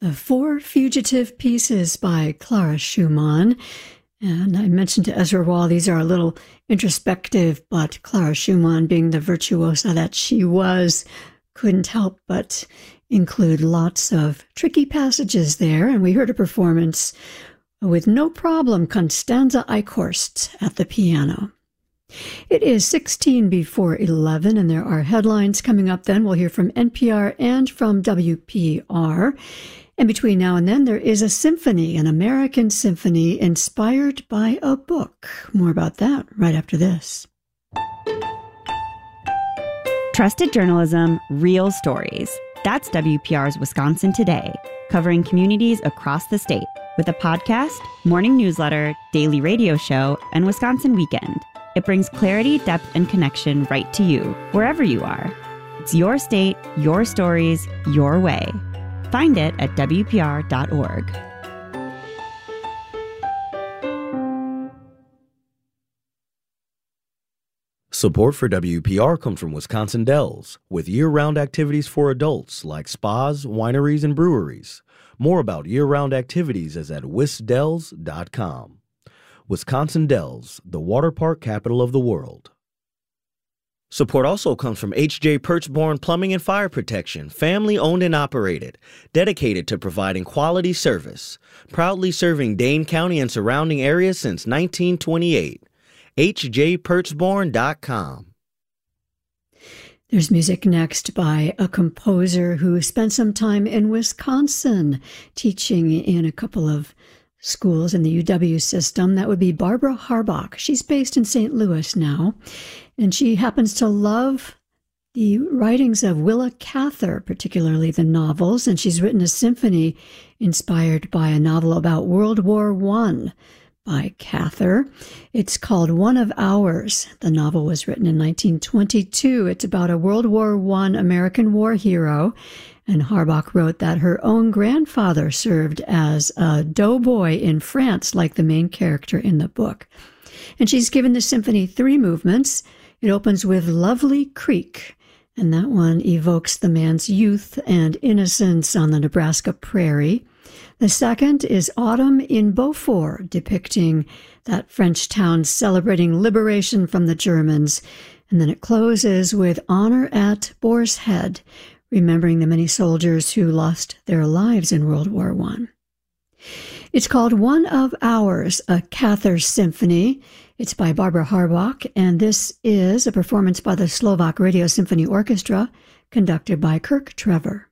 The Four Fugitive Pieces by Clara Schumann. And I mentioned to Ezra Wall, these are a little introspective, but Clara Schumann, being the virtuosa that she was, couldn't help but include lots of tricky passages there. And we heard a performance with no problem Constanza Eichhorst at the piano. It is 16 before 11, and there are headlines coming up then. We'll hear from NPR and from WPR. And between now and then, there is a symphony, an American symphony inspired by a book. More about that right after this. Trusted journalism, real stories. That's WPR's Wisconsin Today, covering communities across the state with a podcast, morning newsletter, daily radio show, and Wisconsin Weekend. It brings clarity, depth, and connection right to you, wherever you are. It's your state, your stories, your way. Find it at WPR.org. Support for WPR comes from Wisconsin Dells, with year-round activities for adults like spas, wineries, and breweries. More about year-round activities is at wisdells.com. Wisconsin Dells, the water park capital of the world. Support also comes from H.J. Perchborn Plumbing and Fire Protection, family-owned and operated, dedicated to providing quality service, proudly serving Dane County and surrounding areas since 1928. hjperchborn.com. There's music next by a composer who spent some time in Wisconsin, teaching in a couple of schools in the UW system. That would be Barbara Harbach. She's based in St. Louis now, and she happens to love the writings of Willa Cather, particularly the novels, and she's written a symphony inspired by a novel about World War I by Cather. It's called One of Ours. The novel was written in 1922. It's about a World War I American war hero, and Harbach wrote that her own grandfather served as a doughboy in France, like the main character in the book. And she's given the symphony 3 movements. It opens with Lovely Creek, and that one evokes the man's youth and innocence on the Nebraska prairie. The second is Autumn in Beaufort, depicting that French town celebrating liberation from the Germans. And then it closes with Honor at Boar's Head, remembering the many soldiers who lost their lives in World War I. It's called One of Ours, a Cather symphony. It's by Barbara Harbach, and this is a performance by the Slovak Radio Symphony Orchestra, conducted by Kirk Trevor.